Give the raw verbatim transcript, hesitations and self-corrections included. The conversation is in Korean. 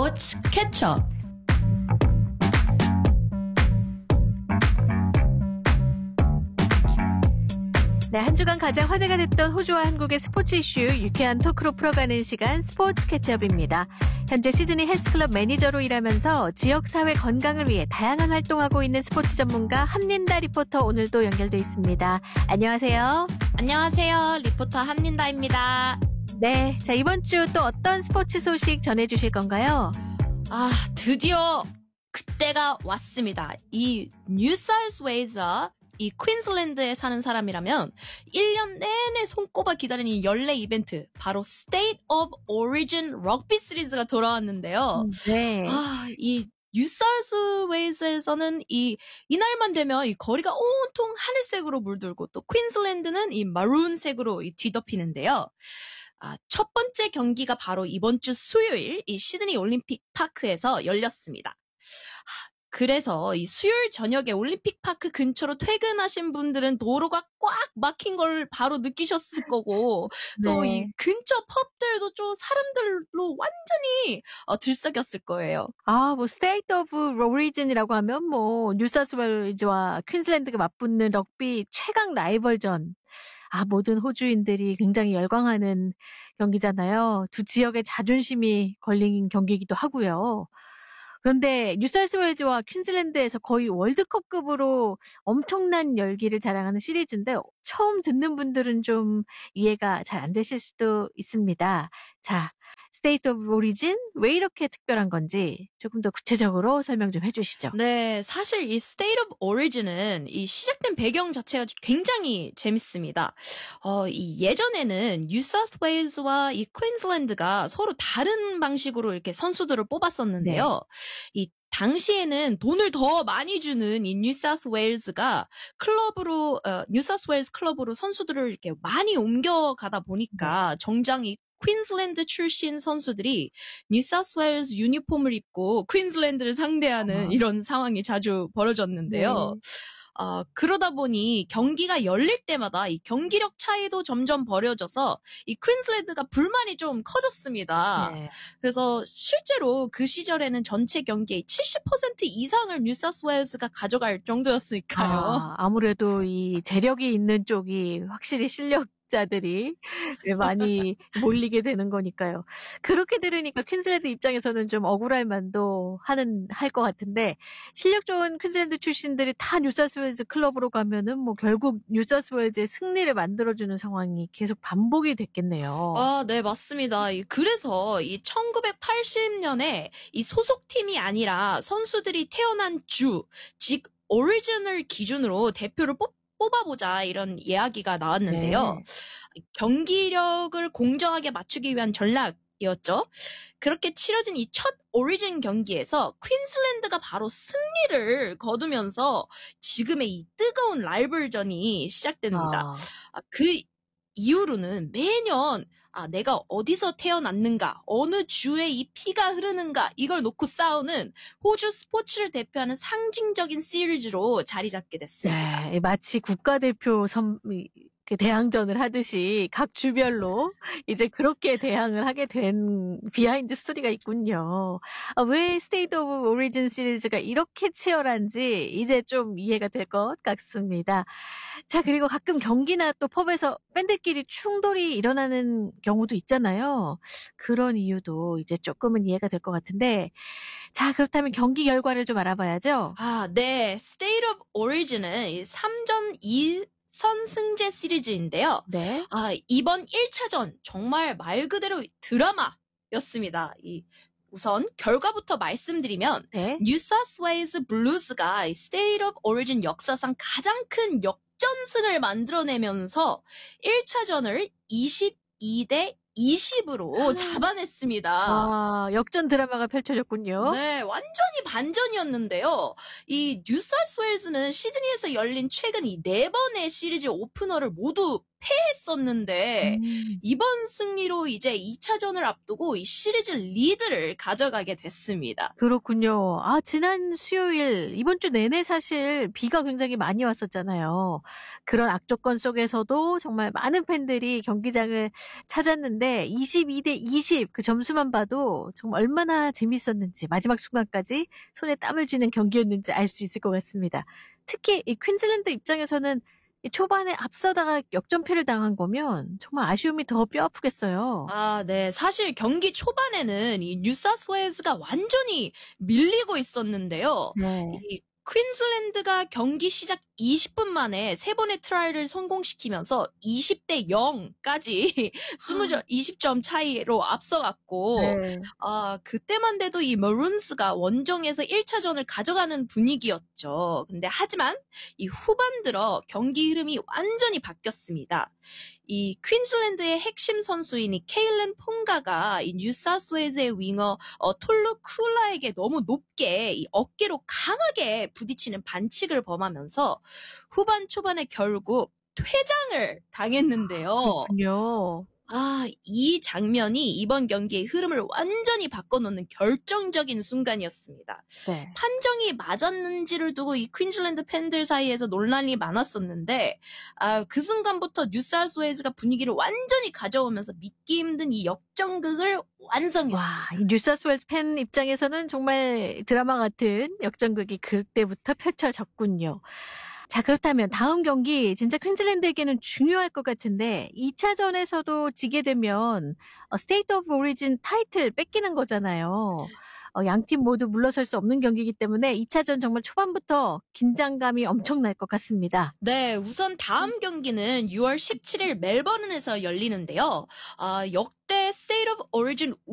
스포츠 캐쳐. 네, 한 주간 가장 화제가 됐던 호주와 한국의 스포츠 이슈 유쾌한 토크로 풀어가는 시간 스포츠 캐치업입니다. 현재 시드니 헬스클럽 매니저로 일하면서 지역사회 건강을 위해 다양한 활동하고 있는 스포츠 전문가 한린다 리포터 오늘도 연결돼 있습니다. 안녕하세요. 안녕하세요. 리포터 한린다입니다. 네, 자 이번 주 또 어떤 스포츠 소식 전해주실 건가요? 아, 드디어 그때가 왔습니다. 이 뉴사우스웨일즈와 이 퀸즐랜드에 사는 사람이라면 일 년 내내 손꼽아 기다리는 이 연례 이벤트, 바로 State of Origin 럭비 시리즈가 돌아왔는데요. 네. 아, 이 뉴사우스웨일즈에서는 이 이날만 되면 이 거리가 온통 하늘색으로 물들고 또 퀸즐랜드는 이 마룬색으로 이 뒤덮이는데요. 아, 첫 번째 경기가 바로 이번 주 수요일 이 시드니 올림픽 파크에서 열렸습니다. 아, 그래서 이 수요일 저녁에 올림픽 파크 근처로 퇴근하신 분들은 도로가 꽉 막힌 걸 바로 느끼셨을 거고, 또 이 네. 근처 펍들도 좀 사람들로 완전히 어, 들썩였을 거예요. 아, 뭐 스테이트 오브 오리진이라고 하면 뭐 뉴사우스웨일즈와 퀸즐랜드가 맞붙는 럭비 최강 라이벌전. 아, 모든 호주인들이 굉장히 열광하는 경기잖아요. 두 지역의 자존심이 걸린 경기이기도 하고요. 그런데 뉴사우스웨일즈와 퀸즐랜드에서 거의 월드컵급으로 엄청난 열기를 자랑하는 시리즈인데 처음 듣는 분들은 좀 이해가 잘 안 되실 수도 있습니다. 자, 스테이트 오브 오리진 왜 이렇게 특별한 건지 조금 더 구체적으로 설명 좀 해주시죠. 네, 사실 이 State of Origin은 이 시작된 배경 자체가 굉장히 재밌습니다. 어, 이 예전에는 뉴사우스웨일즈와 이 퀸즐랜드가 서로 다른 방식으로 이렇게 선수들을 뽑았었는데요. 이 당시에는 돈을 더 많이 주는 이 뉴사우스웨일즈가 클럽으로 어, 뉴사우스웨일즈 클럽으로 선수들을 이렇게 많이 옮겨가다 보니까 정작 이 퀸즐랜드 출신 선수들이 뉴사우스웨일즈 유니폼을 입고 퀸즐랜드를 상대하는 어. 이런 상황이 자주 벌어졌는데요. 네. 어, 그러다 보니 경기가 열릴 때마다 이 경기력 차이도 점점 벌어져서 이 퀸즐랜드가 불만이 좀 커졌습니다. 네. 그래서 실제로 그 시절에는 전체 경기의 칠십 퍼센트 이상을 뉴사우스웨일즈가 가져갈 정도였으니까요. 아, 아무래도 이 재력이 있는 쪽이 확실히 실력자들이 많이 몰리게 되는 거니까요. 그렇게 들으니까 퀸즐랜드 입장에서는 좀 억울할 만도 하는 할 것 같은데 실력 좋은 퀸즐랜드 출신들이 다 뉴사우스웨일즈 클럽으로 가면은 뭐 결국 뉴사우스웨일즈의 승리를 만들어주는 상황이 계속 반복이 됐겠네요. 아, 네, 맞습니다. 이- 그래서 이 천구백팔십 년에 이 소속팀이 아니라 선수들이 태어난 주, 즉 오리진을 기준으로 대표를 뽑, 뽑아보자 이런 이야기가 나왔는데요. 네. 경기력을 공정하게 맞추기 위한 전략이었죠. 그렇게 치러진 이 첫 오리진 경기에서 퀸즐랜드가 바로 승리를 거두면서 지금의 이 뜨거운 라이벌전이 시작됩니다. 아, 아, 그 이후로는 매년 아, 내가 어디서 태어났는가, 어느 주에 이 피가 흐르는가 이걸 놓고 싸우는 호주 스포츠를 대표하는 상징적인 시리즈로 자리 잡게 됐습니다. 네, 마치 국가대표 선, 이- 그 대항전을 하듯이 각 주별로 이제 그렇게 대항을 하게 된 비하인드 스토리가 있군요. 아, 왜 스테이트 오브 오리진 시리즈가 이렇게 치열한지 이제 좀 이해가 될 것 같습니다. 자, 그리고 가끔 경기나 또 펍에서 밴드끼리 충돌이 일어나는 경우도 있잖아요. 그런 이유도 이제 조금은 이해가 될 것 같은데, 자, 그렇다면 경기 결과를 좀 알아봐야죠. 아, 네. State of Origin은 삼 전 이 선승제 시리즈인데요. 네. 아, 이번 일 차전 정말 말 그대로 드라마였습니다. 이 우선 결과부터 말씀드리면 네. 뉴사우스웨일즈 블루즈가 이 State of Origin 역사상 가장 큰 역전승을 만들어내면서 일 차전을 이십이 대 이십으로 잡아냈습니다. 아, 역전 드라마가 펼쳐졌군요. 네, 완전히 반전이었는데요. 이 뉴사우스웨일즈는 시드니에서 열린 최근 이 네 번의 시리즈 오프너를 모두 패했었는데 음. 이번 승리로 이제 이 차전을 앞두고 이 시리즈 리드를 가져가게 됐습니다. 그렇군요. 아, 지난 수요일, 이번 주 내내 사실 비가 굉장히 많이 왔었잖아요. 그런 악조건 속에서도 정말 많은 팬들이 경기장을 찾았는데 이십이 대 이십 그 점수만 봐도 정말 얼마나 재밌었는지, 마지막 순간까지 손에 땀을 쥐는 경기였는지 알 수 있을 것 같습니다. 특히 이 퀸즐랜드 입장에서는 이 초반에 앞서다가 역전패를 당한 거면 정말 아쉬움이 더 뼈아프겠어요. 아, 네. 사실 경기 초반에는 이 뉴사우스웨일즈가 완전히 밀리고 있었는데요. 네. 이 퀸즐랜드가 경기 시작 이십 분 만에 세 번의 트라이를 성공시키면서 이십 대 영까지 이십 점 차이로 앞서갔고, 네. 아, 그때만 돼도 이 머룬스가 원정에서 일 차전을 가져가는 분위기였죠. 근데 하지만 이 후반 들어 경기 흐름이 완전히 바뀌었습니다. 이 퀸즐랜드의 핵심 선수인 이 케일렌 퐁가가 이 뉴사우스웨일즈의 윙어 어, 톨루 쿨라에게 너무 높게 이 어깨로 강하게 부딪히는 반칙을 범하면서 후반 초반에 결국 퇴장을 당했는데요. 그렇군요. 아, 이 장면이 이번 경기의 흐름을 완전히 바꿔놓는 결정적인 순간이었습니다. 네. 판정이 맞았는지를 두고 이 퀸즐랜드 팬들 사이에서 논란이 많았었는데, 아, 그 순간부터 뉴사우스웨일즈가 분위기를 완전히 가져오면서 믿기 힘든 이 역전극을 완성했습니다. 와, 이 뉴사우스웨일즈 팬 입장에서는 정말 드라마 같은 역전극이 그때부터 펼쳐졌군요. 자, 그렇다면 다음 경기 진짜 퀸즐랜드에게는 중요할 것 같은데 이 차전에서도 지게 되면 어, 스테이트 오브 오리진 타이틀 뺏기는 거잖아요. 어, 양팀 모두 물러설 수 없는 경기이기 때문에 이 차전 정말 초반부터 긴장감이 엄청날 것 같습니다. 네, 우선 다음 경기는 유월 십칠일 멜버른에서 열리는데요. 아, 역대 스테이트 오브 오리진